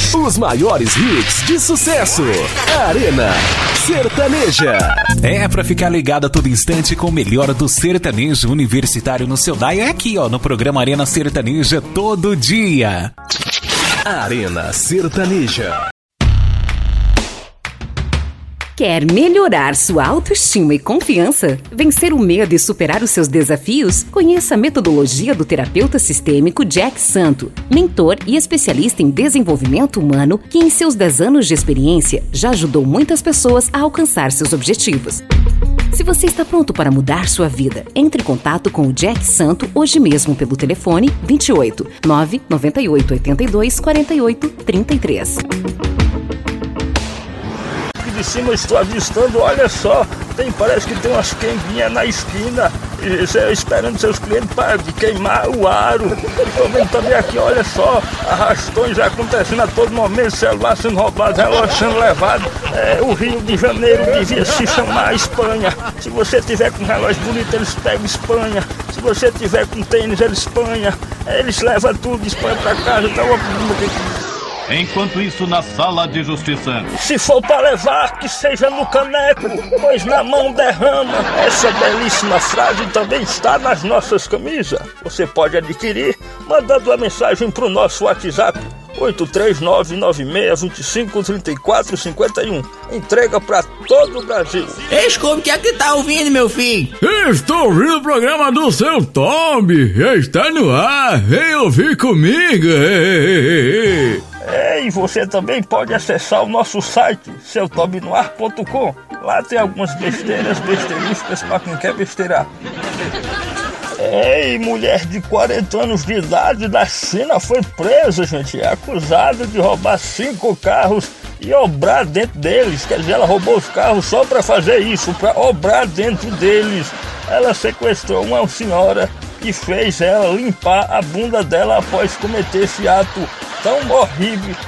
Os maiores hits de sucesso. Arena Sertaneja. É pra ficar ligado a todo instante com o melhor do sertanejo universitário no seu dial. É aqui, ó, no programa Arena Sertaneja todo dia. Arena Sertaneja. Quer melhorar sua autoestima e confiança? Vencer o medo e superar os seus desafios? Conheça a metodologia do terapeuta sistêmico Jack Santo, mentor e especialista em desenvolvimento humano que em seus 10 anos de experiência já ajudou muitas pessoas a alcançar seus objetivos. Se você está pronto para mudar sua vida, entre em contato com o Jack Santo hoje mesmo pelo telefone 28 998 82 48 33. De cima eu estou avistando, olha só, parece que tem umas quenguinhas na esquina, esperando seus clientes para queimar o aro. Estou vendo também aqui, olha só, arrastões acontecendo a todo momento, celular sendo roubado, relógio sendo levado. O Rio de Janeiro devia se chamar Espanha. Se você tiver com um relógio bonito, eles pegam Espanha. Se você tiver com tênis, eles Espanha. Eles levam tudo de Espanha para casa. Então, enquanto isso, na sala de justiça. Se for para levar, que seja no caneco, pois na mão derrama. Essa belíssima frase também está nas nossas camisas. Você pode adquirir mandando a mensagem para o nosso WhatsApp 83996253451. Entrega para todo o Brasil. Como que é que tá ouvindo, meu filho? Estou ouvindo o programa do seu Tom. Está no ar. Vem ouvir comigo. E você também pode acessar o nosso site, seutobnoar.com. Lá tem algumas besteiristas para quem quer besteirar. Mulher de 40 anos de idade da China foi presa, gente, acusada de roubar 5 carros e obrar dentro deles. Quer dizer, ela roubou os carros só para fazer isso, para obrar dentro deles. Ela sequestrou uma senhora e fez ela limpar a bunda dela após cometer esse ato tão horrível